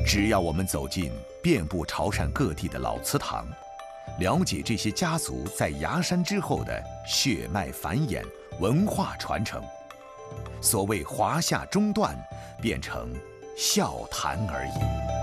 只要我们走进遍布潮汕各地的老祠堂，了解这些家族在崖山之后的血脉繁衍、文化传承，所谓华夏中断，变成笑谈而已。